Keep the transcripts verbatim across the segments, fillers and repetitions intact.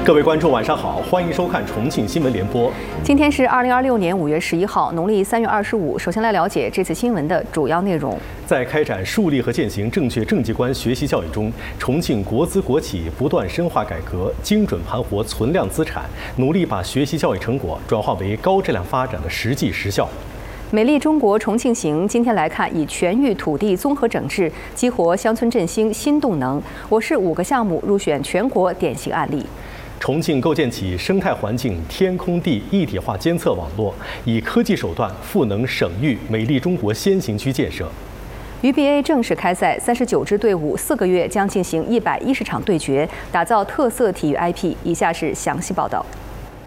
各位观众，晚上好，欢迎收看重庆新闻联播。 今天是二零二六年五月十一号，农历三月二十五。首先来了解这次新闻的主要内容。 在开展树立和践行正确政绩观学习教育中，重庆国资国企不断深化改革，精准盘活存量资产，努力把学习教育成果转化为高质量发展的实际实效。 美丽中国重庆行今天来看，以全域土地综合整治激活乡村振兴新动能。我市五个项目入选全国典型案例。 重庆构建起生态环境天空地一体化监测网络，以科技手段赋能省域美丽中国先行区建设。 U B A 正式开赛，三十九支队伍四个月将进行一百一十场对决，打造特色体育 I P。以下是详细报道。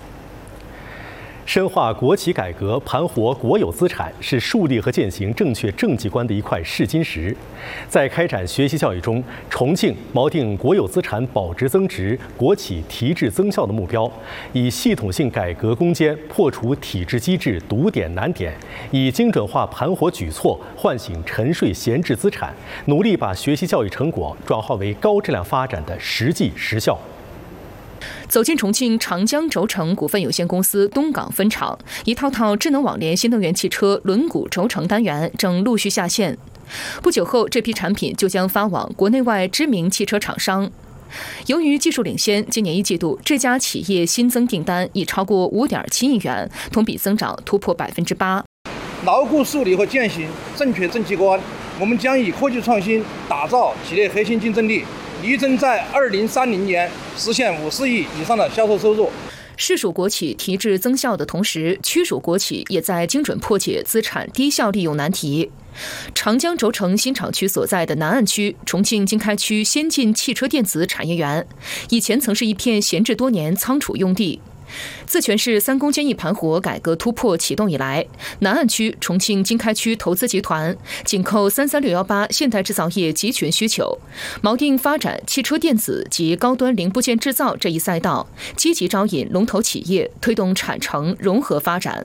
深化国企改革，盘活国有资产，是树立和践行正确政绩观的一块试金石。在开展学习教育中，重庆锚定国有资产保值增值、国企提质增效的目标，以系统性改革攻坚，破除体制机制堵点难点，以精准化盘活举措唤醒沉睡闲置资产，努力把学习教育成果转化为高质量发展的实际实效。 走进重庆长江轴承股份有限公司东港分厂，一套套智能网联新能源汽车轮毂轴承单元正陆续下线。不久后，这批产品就将发往国内外知名汽车厂商。由于技术领先，今年一季度这家企业新增订单已超过五点七亿元，同比增长突破百分之八。 牢固树立和践行正确政绩观，我们将以科技创新打造企业核心竞争力，力争在二零三零年实现五十亿以上的销售收入。 市属国企提质增效的同时，区属国企也在精准破解资产低效利用难题。长江轴承新厂区所在的南岸区，重庆经开区先进汽车电子产业园，以前曾是一片闲置多年仓储用地。自全市三公监一盘活改革突破启动以来，南岸区重庆经开区投资集团紧扣三三六幺八现代制造业集群需求，锚定发展汽车电子及高端零部件制造这一赛道，积极招引龙头企业，推动产承融合发展。